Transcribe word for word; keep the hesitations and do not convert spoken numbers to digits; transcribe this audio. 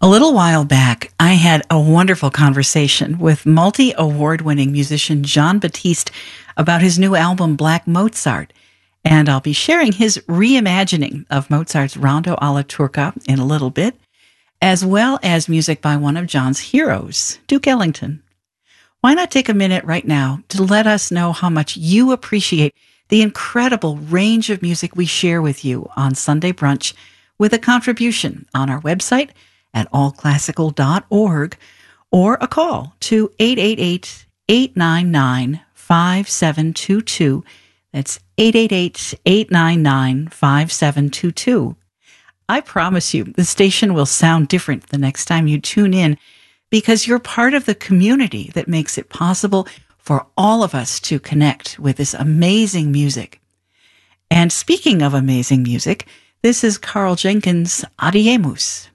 A little while back, I had a wonderful conversation with multi-award winning musician Jon Batiste about his new album, Black Mozart. And I'll be sharing his reimagining of Mozart's Rondo alla Turca in a little bit, as well as music by one of Jon's heroes, Duke Ellington. Why not take a minute right now to let us know how much you appreciate the incredible range of music we share with you on Sunday Brunch with a contribution on our website at all classical dot org or a call to eight eight eight, eight nine nine, five seven two two. That's eight eight eight, eight nine nine, five seven two two. I promise you, the station will sound different the next time you tune in because you're part of the community that makes it possible for all of us to connect with this amazing music. And speaking of amazing music, this is Carl Jenkins' Adiemus.